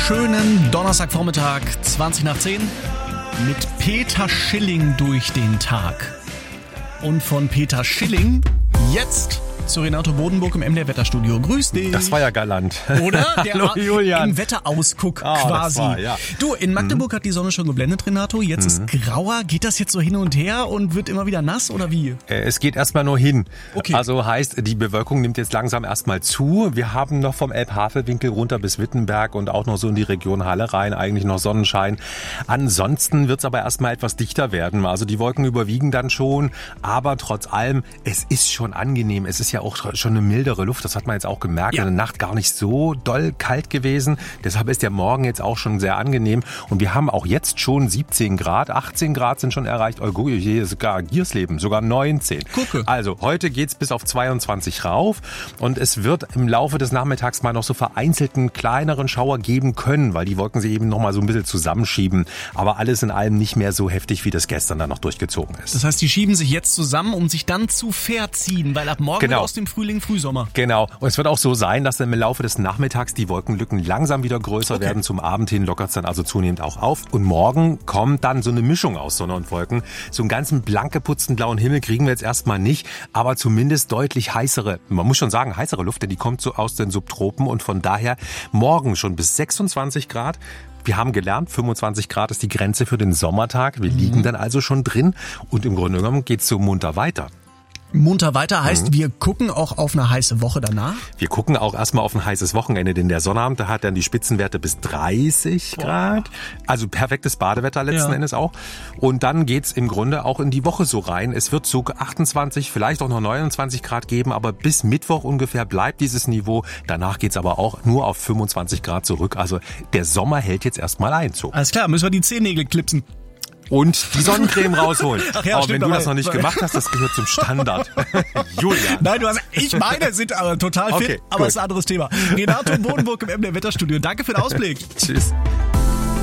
schönen Donnerstagvormittag, 20 nach 10, mit Peter Schilling durch den Tag. Und von Peter Schilling jetzt zu Renato Bodenburg im MDR Wetterstudio. Grüß dich. Das war ja galant. Oder? Hallo Julian. Im Wetterausguck quasi. Das war, ja. Du, in Magdeburg hat die Sonne schon geblendet, Renato. Jetzt ist grauer. Geht das jetzt so hin und her und wird immer wieder nass oder wie? Es geht erstmal nur hin. Okay. Also heißt, die Bewölkung nimmt jetzt langsam erstmal zu. Wir haben noch vom Elbhavelwinkel runter bis Wittenberg und auch noch so in die Region Halle rein eigentlich noch Sonnenschein. Ansonsten wird es aber erstmal etwas dichter werden. Also die Wolken überwiegen dann schon. Aber trotz allem, es ist schon angenehm. Es ist ja auch schon eine mildere Luft. Das hat man jetzt auch gemerkt. Ja. In der Nacht gar nicht so doll kalt gewesen. Deshalb ist der Morgen jetzt auch schon sehr angenehm. Und wir haben auch jetzt schon 17 Grad. 18 Grad sind schon erreicht. Oh, hier ist sogar Giersleben. Sogar 19. Gucke. Also heute geht's bis auf 22 rauf. Und es wird im Laufe des Nachmittags mal noch so vereinzelten kleineren Schauer geben können, weil die Wolken sich eben noch mal so ein bisschen zusammenschieben. Aber alles in allem nicht mehr so heftig, wie das gestern dann noch durchgezogen ist. Das heißt, die schieben sich jetzt zusammen, um sich dann zu verziehen, weil ab morgen Genau. wird aus dem Frühling Frühsommer. Genau. Und es wird auch so sein, dass dann im Laufe des Nachmittags die Wolkenlücken langsam wieder größer werden. Zum Abend hin lockert es dann also zunehmend auch auf. Und morgen kommt dann so eine Mischung aus Sonne und Wolken. So einen ganzen blank geputzten blauen Himmel kriegen wir jetzt erstmal nicht, aber zumindest deutlich heißere, man muss schon sagen heißere Luft, denn die kommt so aus den Subtropen und von daher morgen schon bis 26 Grad. Wir haben gelernt, 25 Grad ist die Grenze für den Sommertag. Wir liegen dann also schon drin und im Grunde genommen geht's so munter weiter. Munter weiter heißt, wir gucken auch auf eine heiße Woche danach. Wir gucken auch erstmal auf ein heißes Wochenende, denn der Sonnabend, da hat dann die Spitzenwerte bis 30 Grad. Also perfektes Badewetter letzten Endes auch. Und dann geht's im Grunde auch in die Woche so rein. Es wird so 28, vielleicht auch noch 29 Grad geben, aber bis Mittwoch ungefähr bleibt dieses Niveau. Danach geht's aber auch nur auf 25 Grad zurück. Also der Sommer hält jetzt erstmal Einzug. Alles klar, müssen wir die Zehennägel klipsen. Und die Sonnencreme rausholen. Ach ja, aber stimmt, wenn du aber das noch nicht gemacht hast, das gehört zum Standard. Julian. Nein, ich meine, sind aber total fit, Okay, aber gut. ist ein anderes Thema. Renato Bodenburg im MDR Wetterstudio. Danke für den Ausblick. Tschüss.